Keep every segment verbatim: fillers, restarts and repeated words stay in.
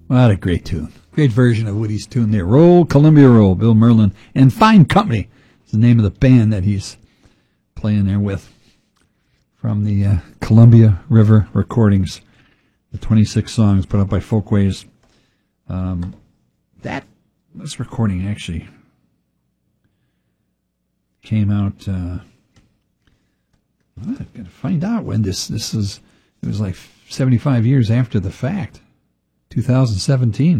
What a great tune. Great version of Woody's tune there. Roll, Columbia Roll, Bill Merlin, and Fine Company is the name of the band that he's playing there with from the uh, Columbia River recordings. The twenty-six songs put up by Folkways. Um, that this recording actually came out. Uh, I'm going to find out when this this is. It was like seventy-five years after the fact, two thousand seventeen.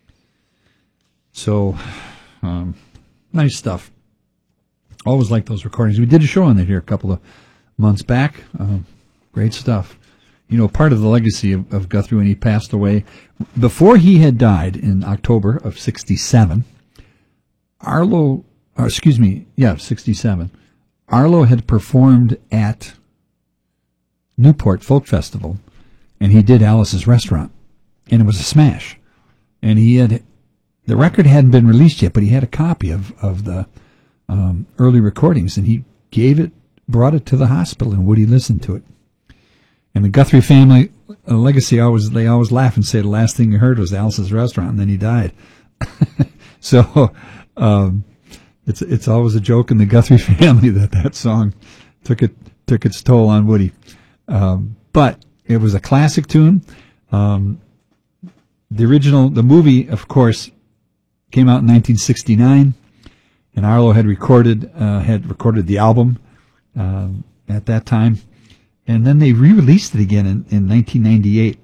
So, um, nice stuff. Always like those recordings. We did a show on it here a couple of months back. Um, great stuff. You know, part of the legacy of, of Guthrie when he passed away, before he had died in October of sixty-seven, Arlo, or excuse me, yeah, sixty-seven, Arlo had performed at Newport Folk Festival, and he did Alice's Restaurant, and it was a smash. And he had, the record hadn't been released yet, but he had a copy of, of the um, early recordings, and he gave it, brought it to the hospital, and Woody listened to it. And the Guthrie family uh, legacy, always they always laugh and say the last thing you heard was Alice's Restaurant, and then he died. So um, it's it's always a joke in the Guthrie family that that song took it took its toll on Woody. Um, but it was a classic tune. Um, the original, the movie, of course, came out in nineteen sixty-nine, and Arlo had recorded uh, had recorded the album uh, at that time. And then they re-released it again in, in nineteen ninety-eight.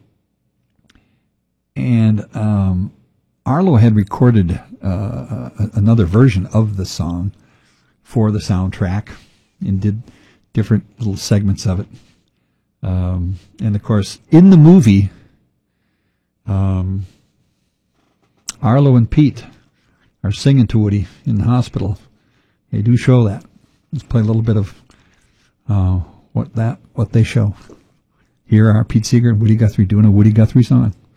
And um, Arlo had recorded uh, another version of the song for the soundtrack and did different little segments of it. Um, and, of course, in the movie, um, Arlo and Pete are singing to Woody in the hospital. They do show that. Let's play a little bit of... Uh, What that what they show. Here are Pete Seeger and Woody Guthrie doing a Woody Guthrie song.